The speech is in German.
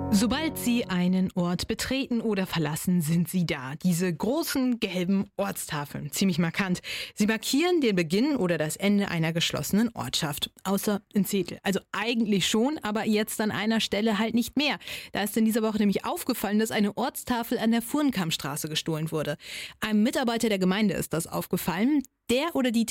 Sobald Sie einen Ort betreten oder verlassen, sind sie da. Diese großen gelben Ortstafeln, ziemlich markant. Sie markieren den Beginn oder das Ende einer geschlossenen Ortschaft. Außer in Zetel. Also eigentlich schon, aber jetzt an einer Stelle halt nicht mehr. Da ist in dieser Woche nämlich aufgefallen, dass eine Ortstafel an der Furnkampstraße gestohlen wurde. Einem Mitarbeiter der Gemeinde ist das aufgefallen. Der oder die